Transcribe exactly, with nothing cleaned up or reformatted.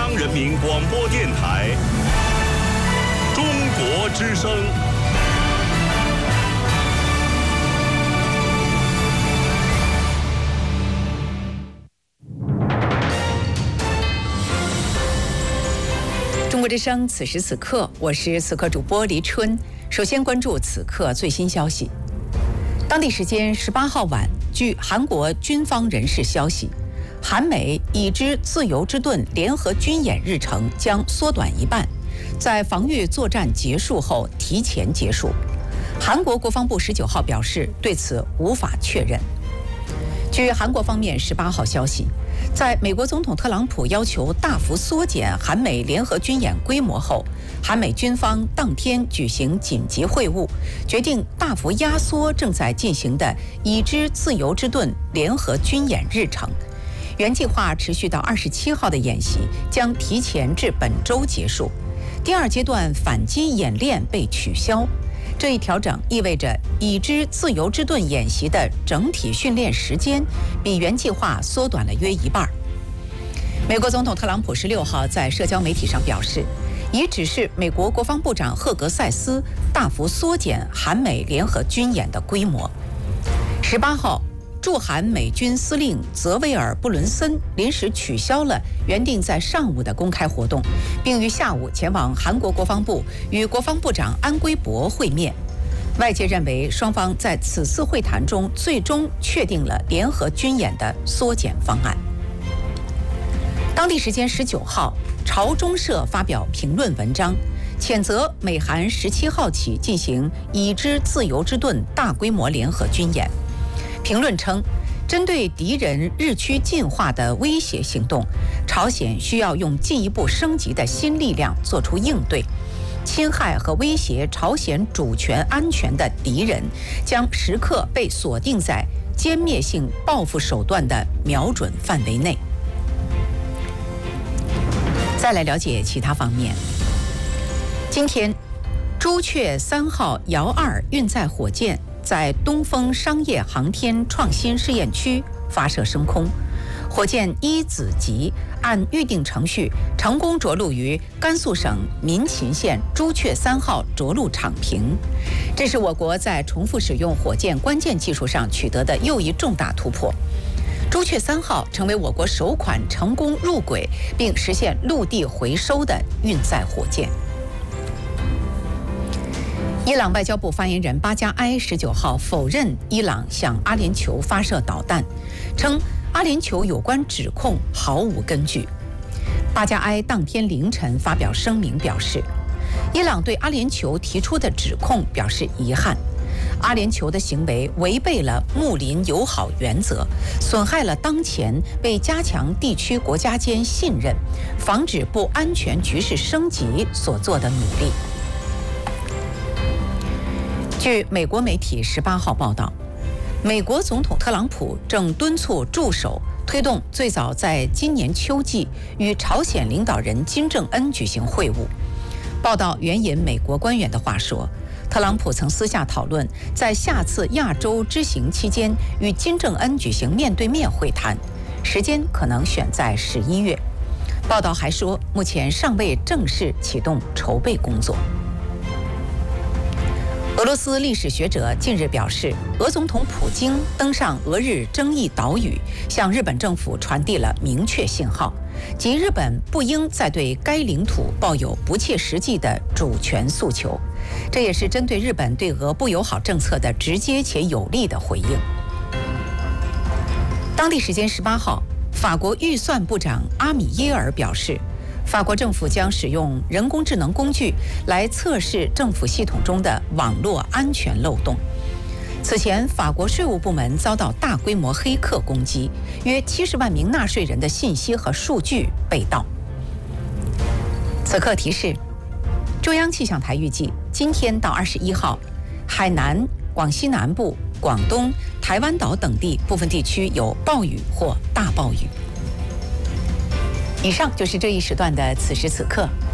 央人民广播电台中国之声。 中国之声，此时此刻，我是此刻主播黎春。首先关注此刻最新消息。当地时间十八号晚，据韩国军方人士消息，韩美已知自由之盾联合军演日程将缩短一半，在防御作战结束后提前结束。韩国国防部十九号表示，对此无法确认。据韩国方面十八号消息，在美国总统特朗普要求大幅缩减韩美联合军演规模后，韩美军方当天举行紧急会晤，决定大幅压缩正在进行的已知自由之盾联合军演日程。原计划持续到二十七号的演习将提前至本周结束，第二阶段反击演练被取消。这一调整意味着已知自由之盾演习的整体训练时间比原计划缩短了约一半。美国总统特朗普十六号在社交媒体上表示，已指示美国国防部长赫格塞斯大幅缩减韩美联合军演的规模。十八号，驻韩美军司令泽维尔·布伦森临时取消了原定在上午的公开活动，并于下午前往韩国国防部与国防部长安圭博会面。外界认为，双方在此次会谈中最终确定了联合军演的缩减方案。当地时间十九号，朝中社发表评论文章，谴责美韩十七号起进行已知自由之盾大规模联合军演。评论称，针对敌人日趋进化的威胁行动，朝鲜需要用进一步升级的新力量做出应对。侵害和威胁朝鲜主权安全的敌人将时刻被锁定在歼灭性报复手段的瞄准范围内。再来了解其他方面。今天，朱雀三号遥二运载火箭在东风商业航天创新试验区发射升空，火箭一子级按预定程序成功着陆于甘肃省民勤县朱雀三号着陆场坪，这是我国在重复使用火箭关键技术上取得的又一重大突破。朱雀三号成为我国首款成功入轨并实现陆地回收的运载火箭。伊朗外交部发言人巴加埃十九号否认伊朗向阿联酋发射导弹，称阿联酋有关指控毫无根据。巴加埃当天凌晨发表声明表示，伊朗对阿联酋提出的指控表示遗憾，阿联酋的行为违背了睦邻友好原则，损害了当前为加强地区国家间信任、防止不安全局势升级所做的努力。据美国媒体十八号报道，美国总统特朗普正敦促助手推动最早在今年秋季与朝鲜领导人金正恩举行会晤。报道援引美国官员的话说，特朗普曾私下讨论在下次亚洲之行期间与金正恩举行面对面会谈，时间可能选在十一月。报道还说，目前尚未正式启动筹备工作。俄罗斯历史学者近日表示，俄总统普京登上俄日争议岛屿，向日本政府传递了明确信号，即日本不应再对该领土抱有不切实际的主权诉求。这也是针对日本对俄不友好政策的直接且有力的回应。当地时间十八号，法国预算部长阿米耶尔表示，法国政府将使用人工智能工具来测试政府系统中的网络安全漏洞。此前，法国税务部门遭到大规模黑客攻击，约七十万名纳税人的信息和数据被盗。此刻提示：中央气象台预计，今天到二十一号，海南、广西南部、广东、台湾岛等地部分地区有暴雨或大暴雨。以上就是这一时段的此时此刻，